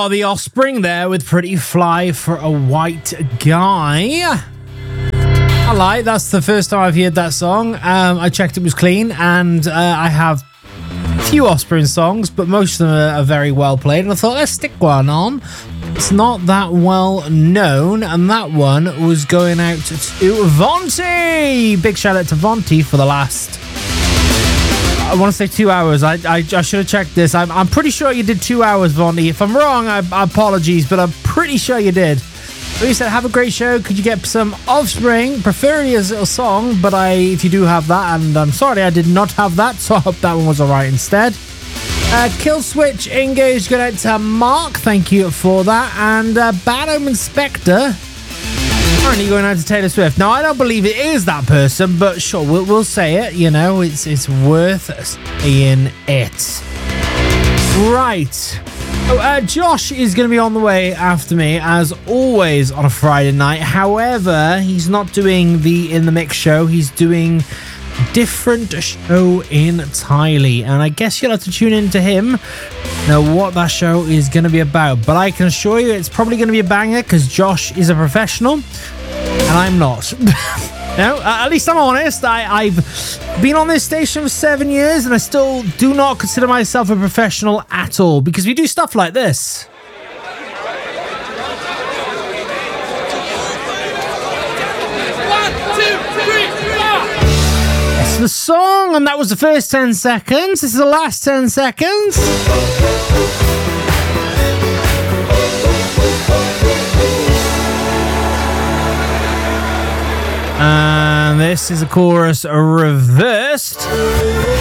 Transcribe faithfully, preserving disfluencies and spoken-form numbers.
are The Offspring there with Pretty Fly for a White Guy. I like, that's the first time I've heard that song. Um, I checked it was clean, and uh, I have a few Offspring songs, but most of them are, are very well played, and I thought, let's stick one on. It's not that well known, and that one was going out to Vonti. Big shout out to Vonti for the last, I want to say two hours. I I, I should have checked this. I'm, I'm pretty sure you did two hours, Vonti. If I'm wrong, I, I apologies, but I'm pretty sure you did. So you said, have a great show. Could you get some Offspring, preferably as a little song, but I, if you do have that, and I'm sorry I did not have that, so I hope that one was alright instead. Uh, Kill Switch Engage, good out to Mark, thank you for that. And uh, Bad Omen Spectre, apparently going out to Taylor Swift. Now, I don't believe it is that person, but sure, we'll, we'll say it, you know, it's, it's worth saying it. Right. Oh, uh, Josh is going to be on the way after me, as always, on a Friday night. However, he's not doing the In The Mix show. He's doing a different show entirely. And I guess you'll have to tune in to him, know what that show is going to be about. But I can assure you it's probably going to be a banger, because Josh is a professional, and I'm not. No, uh, at least I'm honest. I, I've been on this station for seven years and I still do not consider myself a professional at all, because we do stuff like this. One, two, three, four. That's the song, and that was the first ten seconds. This is the last ten seconds. And this is a chorus reversed.